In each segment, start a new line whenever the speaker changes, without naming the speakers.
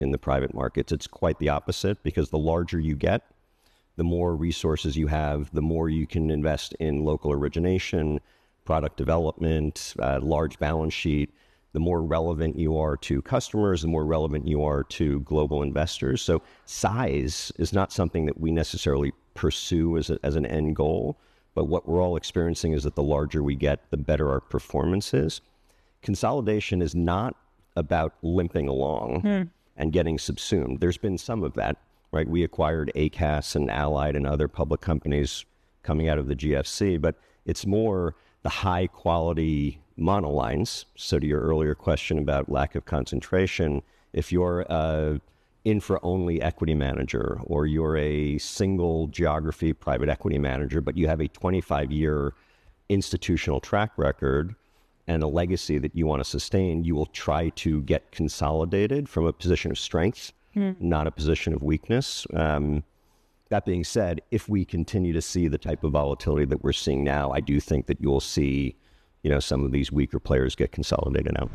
in the private markets. It's quite the opposite, because the larger you get, the more resources you have, the more you can invest in local origination, product development, large balance sheet. The more relevant you are to customers, the more relevant you are to global investors. So size is not something that we necessarily pursue as an end goal, but what we're all experiencing is that the larger we get, the better our performance is. Consolidation is not about limping along and getting subsumed. There's been some of that, right? We acquired ACAS and Allied and other public companies coming out of the GFC, but it's more the high quality monolines. So to your earlier question about lack of concentration, if you're a infra-only equity manager, or you're a single geography private equity manager, but you have a 25-year institutional track record and a legacy that you want to sustain, you will try to get consolidated from a position of strength, not a position of weakness. That being said, if we continue to see the type of volatility that we're seeing now, I do think that you'll see, some of these weaker players get consolidated out.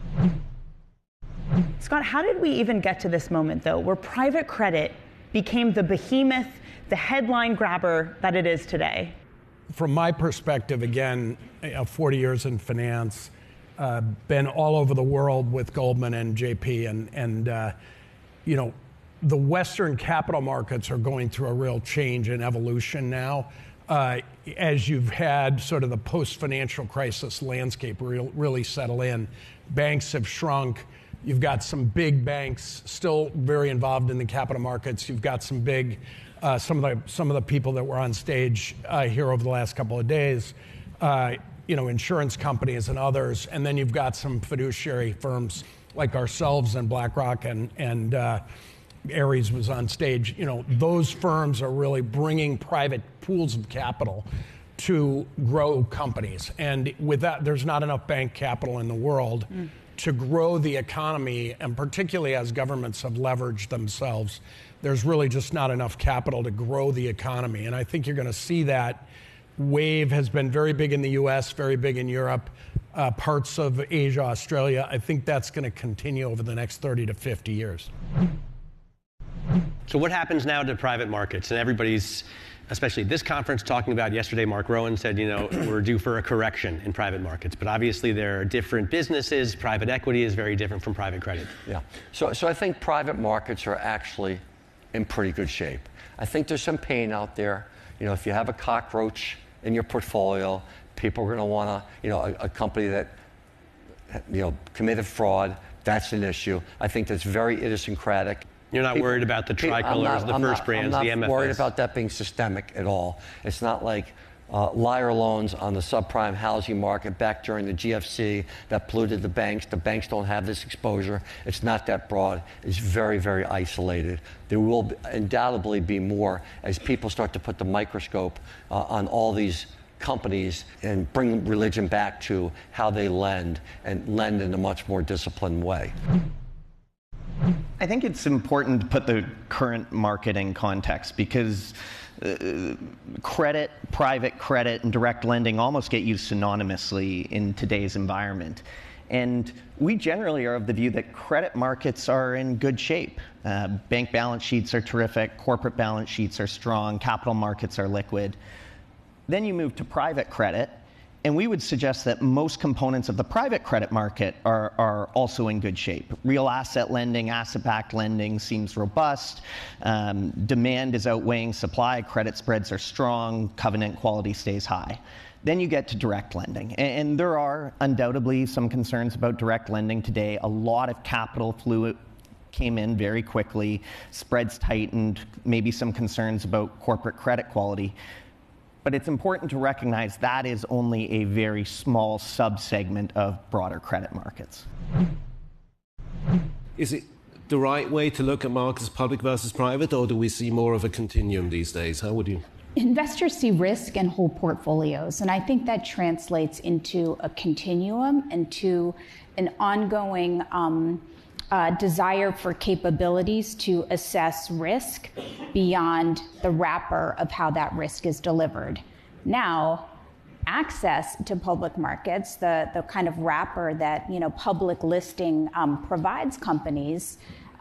Scott, how did we even get to this moment, though, where private credit became the behemoth, the headline grabber that it is today?
From my perspective, again, 40 years in finance, been all over the world with Goldman and JP, and the Western capital markets are going through a real change and evolution now. As you've had sort of the post-financial crisis landscape really settle in, banks have shrunk. You've got some big banks still very involved in the capital markets. You've got some big, some of the people that were on stage here over the last couple of days, insurance companies and others, and then you've got some fiduciary firms like ourselves and BlackRock and Ares was on stage. Those firms are really bringing private pools of capital to grow companies. And with that, there's not enough bank capital in the world to grow the economy, and particularly as governments have leveraged themselves, there's really just not enough capital to grow the economy. And I think you're going to see that wave has been very big in the US, very big in Europe, parts of Asia, Australia. I think that's going to continue over the next 30 to 50 years.
So what happens now to private markets? And everybody's, especially this conference, talking about yesterday, Mark Rowan said, we're due for a correction in private markets. But obviously there are different businesses. Private equity is very different from private credit.
Yeah. So I think private markets are actually in pretty good shape. I think there's some pain out there. If you have a cockroach in your portfolio, people are going to want to, a company that, committed fraud, that's an issue. I think that's very idiosyncratic.
You're not worried about the tricolors, the first brands, the MFS?
I'm not worried about that being systemic at all. It's not like liar loans on the subprime housing market back during the GFC that polluted the banks. The banks don't have this exposure. It's not that broad. It's very, very isolated. There will undoubtedly be more as people start to put the microscope on all these companies and bring religion back to how they lend, and lend in a much more disciplined way.
I think it's important to put the current market in context, because credit, private credit, and direct lending almost get used synonymously in today's environment. And we generally are of the view that credit markets are in good shape. Bank balance sheets are terrific, corporate balance sheets are strong, capital markets are liquid. Then you move to private credit, and we would suggest that most components of the private credit market are also in good shape. Real asset lending, asset-backed lending seems robust. Demand is outweighing supply. Credit spreads are strong. Covenant quality stays high. Then you get to direct lending. And there are undoubtedly some concerns about direct lending today. A lot of capital came in very quickly. Spreads tightened. Maybe some concerns about corporate credit quality. But it's important to recognize that is only a very small subsegment of broader credit markets.
Is it the right way to look at markets, public versus private, or do we see more of a continuum these days? How would you?
Investors see risk in whole portfolios, and I think that translates into a continuum and to an ongoing desire for capabilities to assess risk beyond the wrapper of how that risk is delivered. Now, access to public markets, the kind of wrapper that public listing provides companies,